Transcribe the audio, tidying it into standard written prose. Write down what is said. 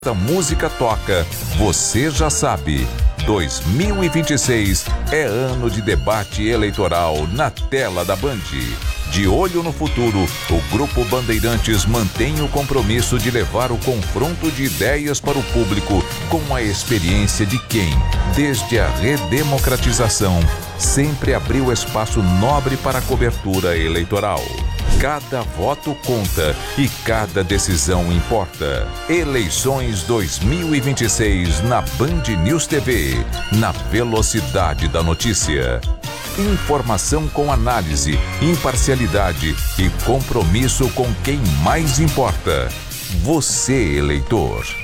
A música toca, você já sabe. 2026 é ano de debate eleitoral na tela da Band. De olho no futuro, o Grupo Bandeirantes mantém o compromisso de levar o confronto de ideias para o público com a experiência de quem, desde a redemocratização, sempre abriu espaço nobre para a cobertura eleitoral. Cada voto conta e cada decisão importa. Eleições 2026 na Band News TV, na velocidade da notícia. Informação com análise, imparcialidade e compromisso com quem mais importa. Você, eleitor.